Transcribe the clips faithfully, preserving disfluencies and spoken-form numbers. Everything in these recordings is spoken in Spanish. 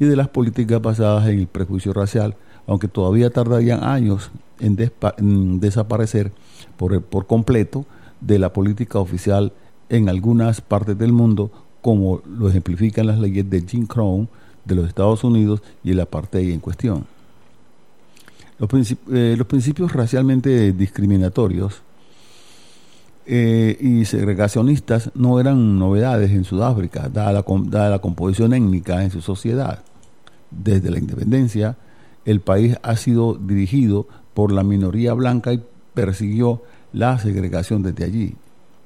y de las políticas basadas en el prejuicio racial, aunque todavía tardarían años en, despa- en desaparecer por, por completo de la política oficial en algunas partes del mundo, como lo ejemplifican las leyes de Jim Crow de los Estados Unidos y el apartheid en cuestión. Los, princip- eh, los principios racialmente discriminatorios eh, y segregacionistas no eran novedades en Sudáfrica, dada la, dada la composición étnica en su sociedad. Desde la independencia, el país ha sido dirigido por la minoría blanca y persiguió la segregación desde allí.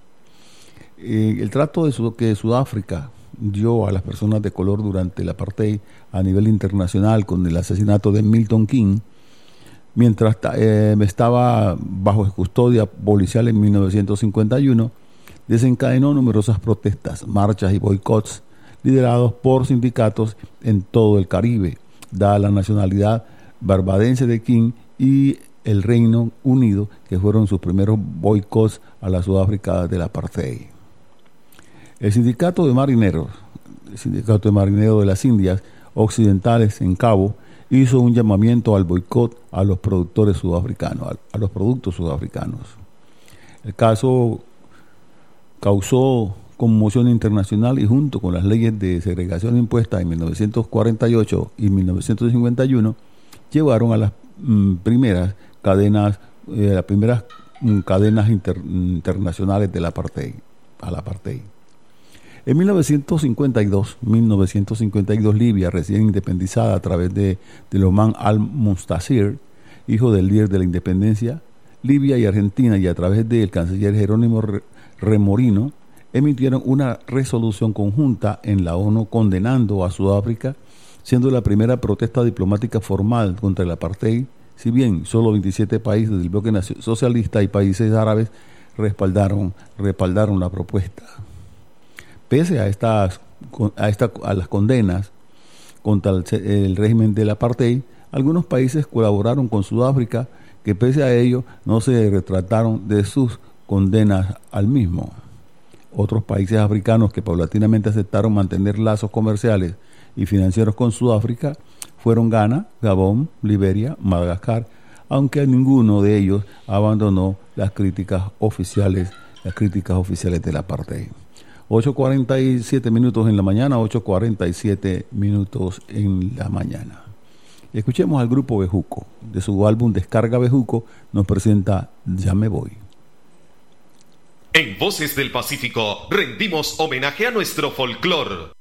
Eh, el trato de Sud- que Sudáfrica dio a las personas de color durante el apartheid a nivel internacional con el asesinato de Milton King, mientras eh, estaba bajo custodia policial en mil novecientos cincuenta y uno, desencadenó numerosas protestas, marchas y boicots liderados por sindicatos en todo el Caribe, dada la nacionalidad barbadense de King y el Reino Unido, que fueron sus primeros boicots a la Sudáfrica del apartheid. El sindicato de marineros, el sindicato de marineros de las Indias Occidentales en Cabo, hizo un llamamiento al boicot a los productores sudafricanos, a, a los productos sudafricanos. El caso causó conmoción internacional y junto con las leyes de segregación impuestas en mil novecientos cuarenta y ocho y mil novecientos cincuenta y uno, llevaron a las mm, primeras cadenas, eh, las primeras mm, cadenas inter, internacionales del apartheid, al apartheid. En mil novecientos cincuenta y dos, Libia, recién independizada a través de, de Omar al-Mustasir, hijo del líder de la independencia, Libia y Argentina, y a través del canciller Jerónimo Remorino, emitieron una resolución conjunta en la ONU condenando a Sudáfrica, siendo la primera protesta diplomática formal contra el apartheid, si bien solo veintisiete países del bloque socialista y países árabes respaldaron, respaldaron la propuesta. Pese a estas a, esta, a las condenas contra el, el régimen del apartheid, algunos países colaboraron con Sudáfrica, que pese a ello no se retrataron de sus condenas al mismo. Otros países africanos que paulatinamente aceptaron mantener lazos comerciales y financieros con Sudáfrica fueron Ghana, Gabón, Liberia, Madagascar, aunque ninguno de ellos abandonó las críticas oficiales, las críticas oficiales del apartheid. ocho cuarenta y siete minutos en la mañana, ocho cuarenta y siete minutos en la mañana. Escuchemos al grupo Bejuco. De su álbum Descarga Bejuco nos presenta Ya me voy. En Voces del Pacífico rendimos homenaje a nuestro folclor.